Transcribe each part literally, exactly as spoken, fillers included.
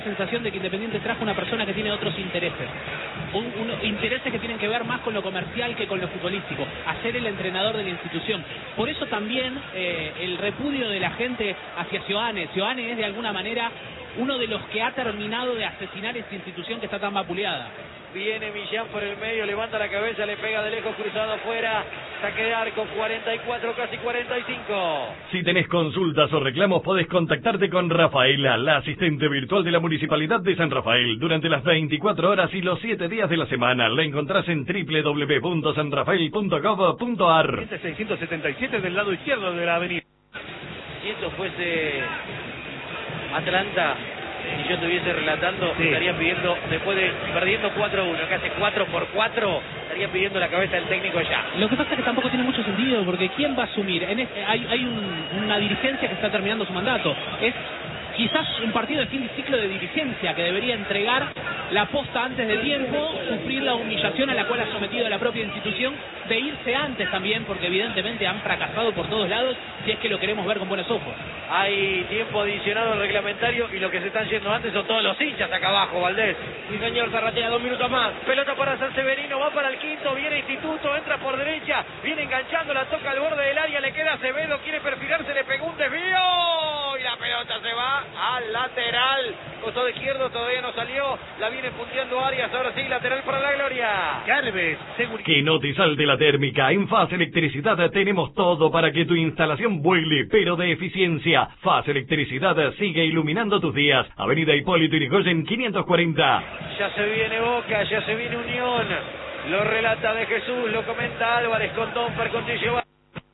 sensación de que Independiente trajo una persona que tiene otros intereses, un, un, intereses que tienen que ver más con lo comercial que con lo futbolístico, a ser el entrenador de la institución. Por eso también eh, el repudio de la gente hacia Seoane. Seoane es de alguna manera uno de los que ha terminado de asesinar esta institución que está tan vapuleada. Viene Millán por el medio, levanta la cabeza, le pega de lejos, cruzado afuera, saque de arco, cuarenta y cuatro, casi cuarenta y cinco. Si tenés consultas o reclamos, podés contactarte con Rafaela, la asistente virtual de la Municipalidad de San Rafael, durante las veinticuatro horas y los siete días de la semana. La encontrás en doble u doble u doble u punto san rafael punto gov punto ar. seiscientos setenta y siete del lado izquierdo de la avenida. Si esto fuese Atlanta, si yo estuviese relatando, sí, estaría pidiendo, después de perdiendo cuatro a uno, que hace cuatro por cuatro, estaría pidiendo la cabeza del técnico ya. Lo que pasa es que tampoco tiene mucho sentido, porque ¿quién va a asumir? En este, hay hay un, una dirigencia que está terminando su mandato. Es quizás un partido de fin de ciclo de dirigencia que debería entregar la posta antes de tiempo, sufrir la humillación a la cual ha sometido a la propia institución, de irse antes también, porque evidentemente han fracasado por todos lados, si es que lo queremos ver con buenos ojos. Hay tiempo adicionado al reglamentario y lo que se están yendo antes son todos los hinchas acá abajo, Valdés. Sí, señor, Zarratea, dos minutos más. Pelota para San Severino, va para el quinto, viene Instituto, entra por derecha, viene enganchando, la toca al borde del área, le queda Acevedo, quiere perfilarse, le pegó un desvío y la pelota se va al lateral. Costado izquierdo, todavía no salió, la viene punteando Arias, ahora sí, lateral para la gloria. Carves, seguridad. Que no te salte la térmica. En Faz Electricidad tenemos todo para que tu instalación vuele, pero de eficiencia. Faz Electricidad sigue iluminando tus días. Avenida Hipólito Yrigoyen quinientos cuarenta. Ya se viene Boca, ya se viene Unión. Lo relata de Jesús, lo comenta Álvarez con Domper, con Tillo.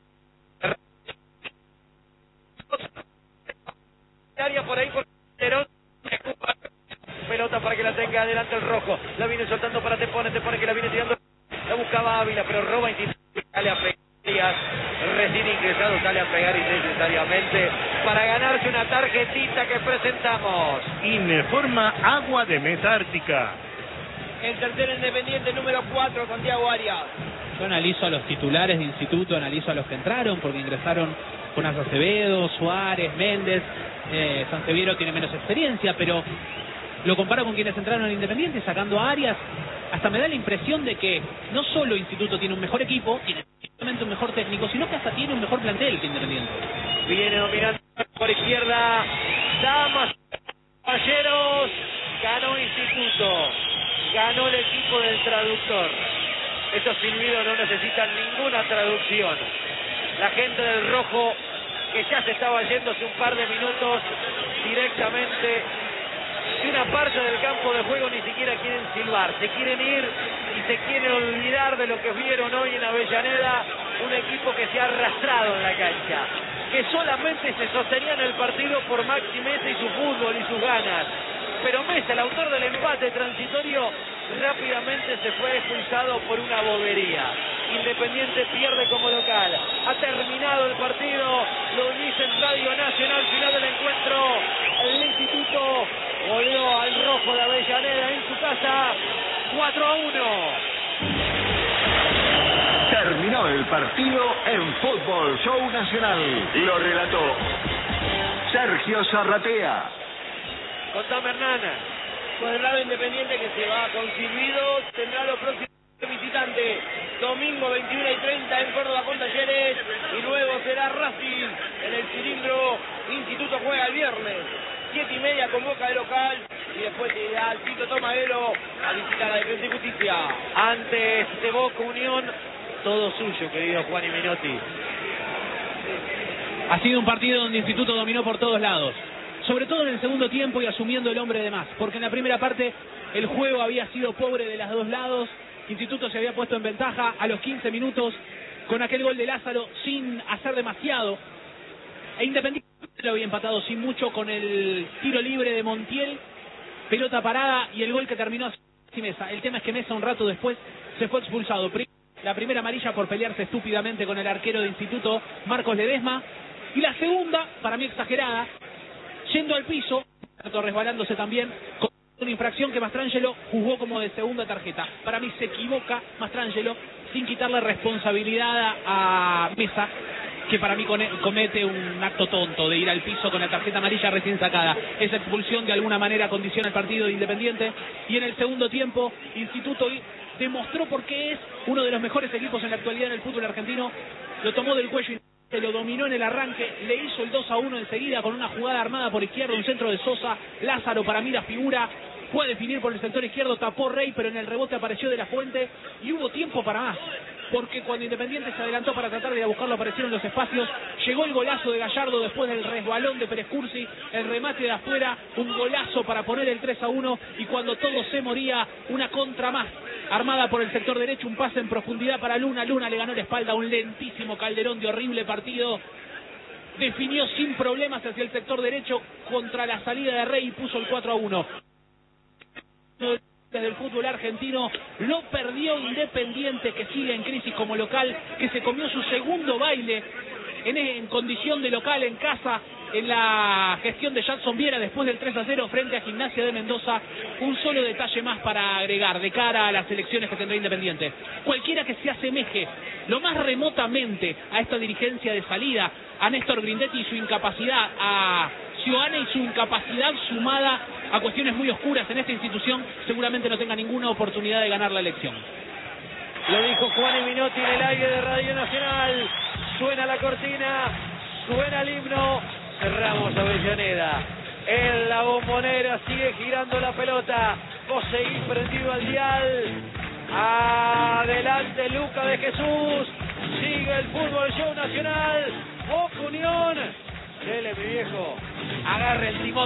Área por ahí por Perón. Pelota para que la tenga adelante el rojo. La viene soltando para Tepone, Tepone que la viene tirando. La buscaba Ávila, pero roba intensamente. Sale a pegar. Recién ingresado sale a pegar innecesariamente para ganarse una tarjetita que presentamos. Informa Agua de Mesa Ártica. El tercer Independiente, número cuatro, Santiago Arias. Yo analizo a los titulares de Instituto, analizo a los que entraron, porque ingresaron Jonas Acevedo, Suárez, Méndez. Eh, Sanseviero tiene menos experiencia, pero lo comparo con quienes entraron en Independiente, sacando a Arias. Hasta me da la impresión de que no solo Instituto tiene un mejor equipo, tiene un mejor técnico, sino que hasta tiene un mejor plantel que Independiente. Viene dominando por izquierda, damas, caballeros, ganó Instituto, ganó el equipo del traductor. Estos silbidos no necesitan ninguna traducción. La gente del rojo, que ya se estaba yendo hace un par de minutos, directamente de una parte del campo de juego ni siquiera quieren silbar, se quieren ir y se quieren olvidar de lo que vieron hoy en Avellaneda, un equipo que se ha arrastrado en la cancha, que solamente se sostenía en el partido por Maxi Mesa y su fútbol y sus ganas, pero Mesa, el autor del empate transitorio, rápidamente se fue expulsado por una bobería. Independiente pierde como local. Ha terminado el partido, lo dice en Radio Nacional, final del encuentro. El Instituto goleó al rojo de Avellaneda en su casa, cuatro a uno. Terminó el partido en Fútbol Show Nacional. Lo relató Sergio Zarratea. Contame, Hernán. Con el lado Independiente, que se va con silbido, tendrá los próximos visitantes. Domingo veintiuno y treinta en Córdoba con Talleres, y luego será Racing en el cilindro. Instituto juega el viernes, siete y media con Boca de local, y después irá al Tito Tomadero a visitar a Defensa y Justicia. Antes de Boca Unión, todo suyo, querido Juan y Minotti. Ha sido un partido donde Instituto dominó por todos lados, sobre todo en el segundo tiempo y asumiendo el hombre de más, porque en la primera parte el juego había sido pobre de los dos lados. Instituto se había puesto en ventaja a los quince minutos con aquel gol de Lázaro sin hacer demasiado, e Independiente lo había empatado sin mucho con el tiro libre de Montiel, pelota parada y el gol que terminó así Mesa. El tema es que Mesa un rato después se fue expulsado. La primera amarilla por pelearse estúpidamente con el arquero de Instituto, Marcos Ledesma, y la segunda, para mí exagerada, yendo al piso, resbalándose también, con una infracción que Mastrangelo jugó como de segunda tarjeta. Para mí se equivoca Mastrangelo sin quitarle responsabilidad a Mesa, que para mí comete un acto tonto de ir al piso con la tarjeta amarilla recién sacada. Esa expulsión de alguna manera condiciona el partido de Independiente, y en el segundo tiempo Instituto demostró por qué es uno de los mejores equipos en la actualidad en el fútbol argentino. Lo tomó del cuello, se lo dominó en el arranque, le hizo el dos a uno enseguida con una jugada armada por izquierda, un centro de Sosa. Lázaro, para mí la figura, fue a definir por el sector izquierdo, tapó Rey, pero en el rebote apareció De la Fuente y hubo tiempo para más, porque cuando Independiente se adelantó para tratar de ir a buscarlo, aparecieron los espacios. Llegó el golazo de Gallardo después del resbalón de Pérez Cursi, el remate de afuera, un golazo para poner el tres a uno, y cuando todo se moría, una contra más armada por el sector derecho, un pase en profundidad para Luna. Luna le ganó la espalda a un lentísimo Calderón de horrible partido, definió sin problemas hacia el sector derecho contra la salida de Rey y puso el cuatro a uno. Desde el fútbol argentino lo perdió Independiente, que sigue en crisis como local, que se comió su segundo baile en, en condición de local en casa en la gestión de Jackson Viera después del tres a cero frente a Gimnasia de Mendoza. Un solo detalle más para agregar de cara a las elecciones que tendrá Independiente: cualquiera que se asemeje lo más remotamente a esta dirigencia de salida, a Néstor Grindetti y su incapacidad, a Sioane y su incapacidad sumada a cuestiones muy oscuras en esta institución, seguramente no tenga ninguna oportunidad de ganar la elección. Lo dijo Juan Minotti en el aire de Radio Nacional. Suena la cortina, suena el himno. Cerramos Avellaneda. En la Bombonera sigue girando la pelota. Vos seguís prendido al dial. Adelante Luca de Jesús. Sigue el fútbol show nacional. Boca Unión. Dele, mi viejo. Agarre el timón.